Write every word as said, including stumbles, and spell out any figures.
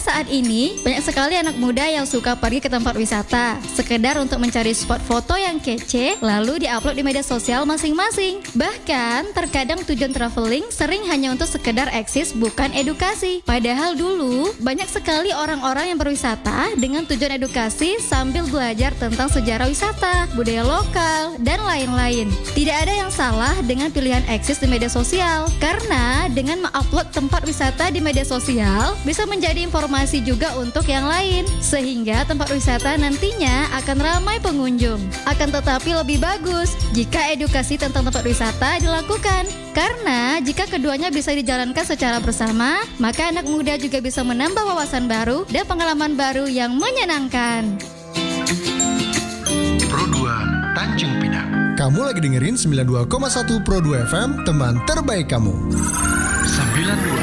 saat ini, banyak sekali anak muda yang suka pergi ke tempat wisata, sekedar untuk mencari spot foto yang kece, lalu diupload di media sosial masing-masing. Bahkan, terkadang tujuan traveling sering hanya untuk sekedar eksis, bukan edukasi. Padahal dulu, banyak sekali orang-orang yang berwisata dengan tujuan edukasi sambil belajar tentang sejarah wisata, budaya lokal, dan lain-lain. Tidak ada yang salah dengan pilihan eksis di media sosial, karena dengan mengupload tempat wisata di media sosial, bisa menjadi informasi juga untuk yang lain, sehingga tempat wisata nantinya akan ramai pengunjung. Akan tetapi lebih bagus jika edukasi tentang tempat wisata dilakukan, karena jika keduanya bisa dijalankan secara bersama, maka anak muda juga bisa menambah wawasan baru dan pengalaman baru yang menyenangkan. Pro dua Tanjung Pinang. Kamu lagi dengerin sembilan puluh dua koma satu Pro dua F M, teman terbaik kamu. sembilan puluh dua